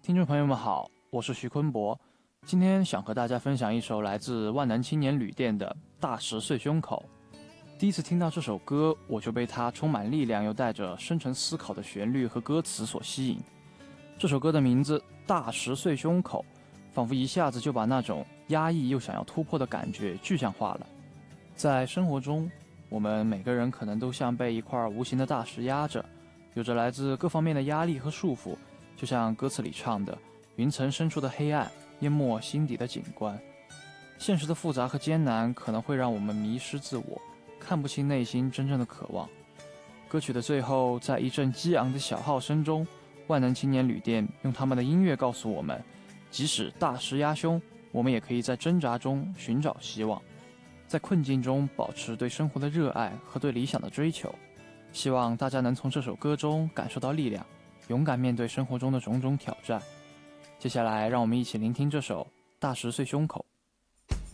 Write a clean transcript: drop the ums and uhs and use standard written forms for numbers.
听众朋友们好，我是徐坤博，今天想和大家分享一首来自万能青年旅店的《大石碎胸口》。第一次听到这首歌，我就被它充满力量又带着深沉思考的旋律和歌词所吸引。这首歌的名字《大石碎胸口》，仿佛一下子就把那种压抑又想要突破的感觉具象化了。在生活中，我们每个人可能都像被一块无形的大石压着，有着来自各方面的压力和束缚，就像歌词里唱的，云层深处的黑暗淹没心底的景观。现实的复杂和艰难可能会让我们迷失自我，看不清内心真正的渴望。歌曲的最后，在一阵激昂的小号声中，万能青年旅店用他们的音乐告诉我们，即使大石压胸，我们也可以在挣扎中寻找希望，在困境中保持对生活的热爱和对理想的追求。希望大家能从这首歌中感受到力量，勇敢面对生活中的种种挑战。接下来让我们一起聆听这首《大石碎胸口》。